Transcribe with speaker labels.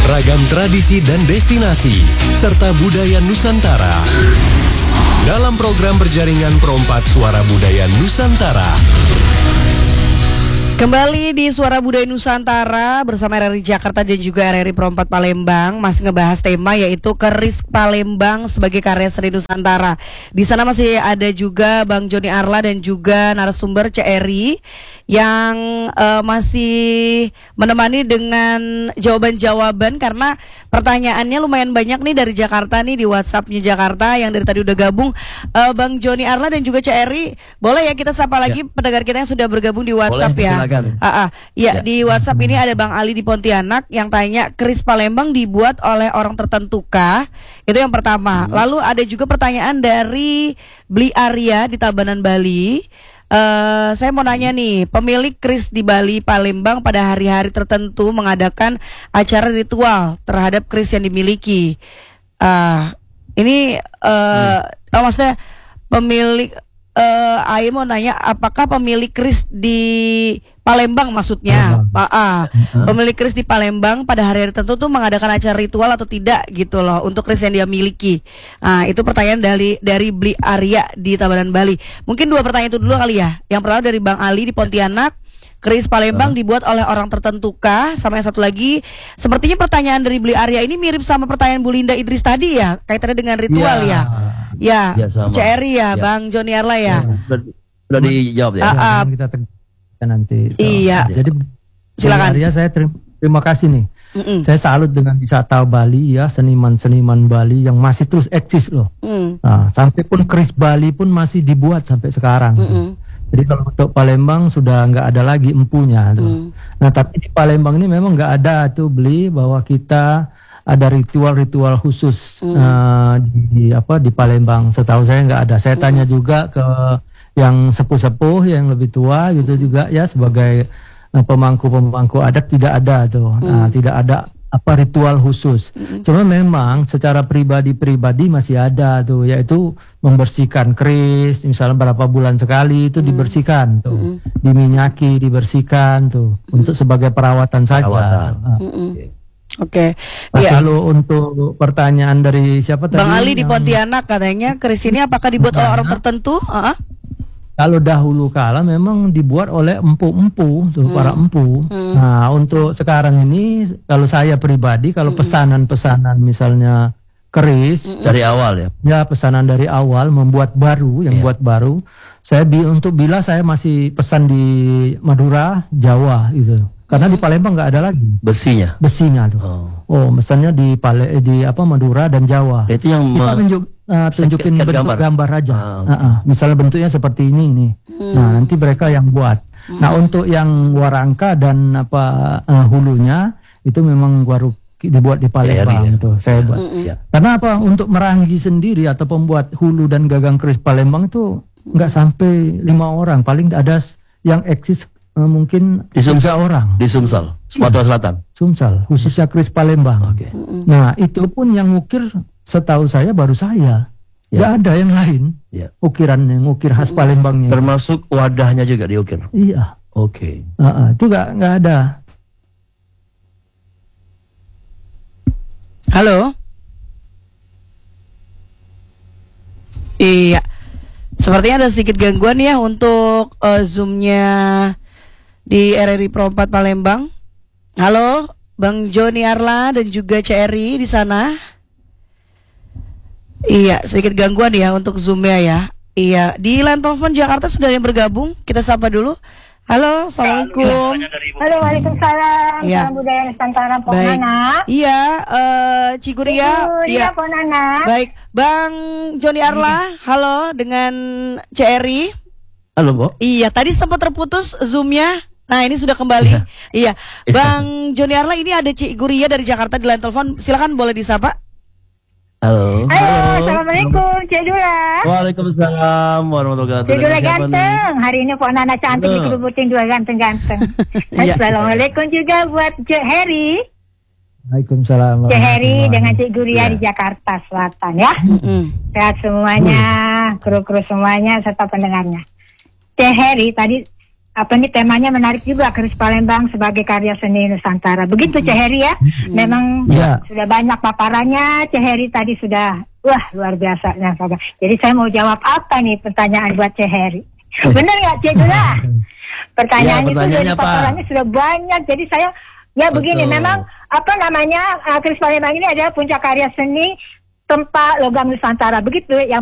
Speaker 1: ragam tradisi dan destinasi, serta budaya Nusantara. Dalam program berjaringan Perompak Suara Budaya Nusantara.
Speaker 2: Kembali di Suara Budaya Nusantara bersama RRI Jakarta dan juga RRI Perompak Palembang, masih ngebahas tema yaitu Keris Palembang sebagai karya seni Nusantara. Di sana masih ada juga Bang Joni Arla dan juga narasumber CRI yang masih menemani dengan jawaban-jawaban karena pertanyaannya lumayan banyak nih dari Jakarta nih di WhatsApp-nya Jakarta yang dari tadi udah gabung. Bang Joni Arla dan juga CRI, boleh ya kita sapa lagi pendengar kita yang sudah bergabung di WhatsApp. Boleh, ya. Ya, di WhatsApp ini ada Bang Ali di Pontianak yang tanya, keris Palembang dibuat oleh orang tertentukah? Itu yang pertama. Lalu ada juga pertanyaan dari Bli Arya di Tabanan, Bali. Saya mau nanya nih, pemilik keris di Bali Palembang pada hari-hari tertentu mengadakan acara ritual terhadap keris yang dimiliki. Maksudnya pemilik Ayo mau nanya, apakah pemilik keris di Palembang maksudnya, pemilik keris di Palembang pada hari-hari tertentu tuh mengadakan acara ritual atau tidak gitu loh untuk keris yang dia miliki. Itu pertanyaan dari Bli Arya di Tabanan, Bali. Mungkin dua pertanyaan itu dulu kali ya. Yang pertama dari Bang Ali di Pontianak, keris Palembang dibuat oleh orang tertentukah? Sama yang satu lagi, sepertinya pertanyaan dari Bli Arya ini mirip sama pertanyaan Bu Linda Idris tadi ya, kaitannya dengan ritual ya. Ya, CRI ya, Bang Joni Arla ya.
Speaker 3: Sudah dijawab ya. Kita nanti.
Speaker 2: Iya.
Speaker 4: Jadi
Speaker 2: silakan.
Speaker 4: Arya, saya terima kasih nih. Saya salut dengan wisata Bali ya, seniman-seniman Bali yang masih terus eksis loh. Nah, sampai pun keris Bali pun masih dibuat sampai sekarang. Jadi kalau untuk Palembang sudah nggak ada lagi empunya tuh. Nah, tapi di Palembang ini memang nggak ada tuh beli bahwa kita ada ritual-ritual khusus di Palembang. Setahu saya nggak ada. Saya tanya juga ke yang sepuh-sepuh yang lebih tua gitu juga ya, sebagai pemangku-pemangku adat tidak ada tuh. Tidak ada ritual khusus. Cuma memang secara pribadi masih ada tuh, yaitu membersihkan keris, misalnya berapa bulan sekali itu dibersihkan tuh, diminyaki, dibersihkan tuh, untuk sebagai perawatan saja.
Speaker 2: Oke.
Speaker 4: Kalau untuk pertanyaan dari siapa tadi?
Speaker 2: Bang Ali di Pontianak katanya keris ini apakah dibuat oleh orang tertentu?
Speaker 4: Kalau dahulu kala memang dibuat oleh empu-empu, para empu. Nah, untuk sekarang ini kalau saya pribadi, kalau pesanan-pesanan misalnya keris
Speaker 3: dari awal ya.
Speaker 4: Ya, pesanan dari awal membuat baru, yang buat baru. Saya untuk bila saya masih pesan di Madura, Jawa gitu. Karena di Palembang nggak ada lagi besinya tuh. Misalnya di Madura dan Jawa.
Speaker 3: Itu yang
Speaker 4: kita tunjukin bentuk gambar aja. Misalnya bentuknya seperti ini nih. Nah, nanti mereka yang buat. Nah, untuk yang warangka dan hulunya itu memang baru dibuat di Palembang tuh. Saya buat. Karena untuk merangi sendiri atau pembuat hulu dan gagang keris Palembang itu nggak sampai 5 orang. Paling ada yang eksis mungkin 3 orang
Speaker 3: di Sumsel, Sumatera Selatan.
Speaker 4: Sumsel, khususnya keris Palembang. Nah, itu pun yang ngukir setahu saya baru saya. Nggak ada yang lain. Ukiran yang ukir khas Palembangnya.
Speaker 3: Termasuk wadahnya juga diukir.
Speaker 4: Iya.
Speaker 3: Oke.
Speaker 4: Itu nggak ada.
Speaker 2: Halo. Iya. Sepertinya ada sedikit gangguan ya untuk Zoom-nya di RRI Perompak Palembang. Halo, Bang Joni Arla dan juga CRI di sana. Iya, sedikit gangguan ya untuk Zoom-nya ya. Iya, di line telepon Jakarta sudah ada yang bergabung. Kita sapa dulu. Halo, assalamualaikum.
Speaker 5: Halo, waalaikumsalam.
Speaker 2: Ya.
Speaker 5: Salam budaya Nusantara, Pok
Speaker 2: Baik.
Speaker 5: Nana.
Speaker 2: Iya, Ciguria.
Speaker 5: Iya, Pok Nana.
Speaker 2: Baik, Bang Joni Arla. Halo, dengan CRI.
Speaker 3: Halo, Bu.
Speaker 2: Iya, tadi sempat terputus Zoom-nya. Nah, ini sudah kembali. Iya. Bang Joni Arla, ini ada Cik Guria dari Jakarta di line telepon. Silakan boleh disapa.
Speaker 3: Halo.
Speaker 5: Assalamualaikum, Cik Dula.
Speaker 3: Waalaikumsalam warahmatullahi wabarakatuh.
Speaker 5: Cik Dula ganteng. Hari ini Pok Nana cantik dikerubutin dua ganteng-ganteng. Assalamualaikum juga buat Cik Heri.
Speaker 4: Waalaikumsalam.
Speaker 5: Cik Heri dengan Cik Guria di Jakarta Selatan ya. Sehat semuanya, kru-kru semuanya serta pendengarnya. Cik Heri tadi temanya menarik juga, Keris Palembang sebagai karya seni Nusantara. Begitu Ceh Heri ya. Memang sudah banyak paparannya. Ceh Heri tadi sudah luar biasa. Jadi saya mau jawab apa nih pertanyaan buat Ceh Heri? Benar nggak Ceh Dula? Pertanyaan itu dari paparannya sudah banyak. Jadi saya begini, memang Keris Palembang ini adalah puncak karya seni tempat logam Nusantara. Begitu yang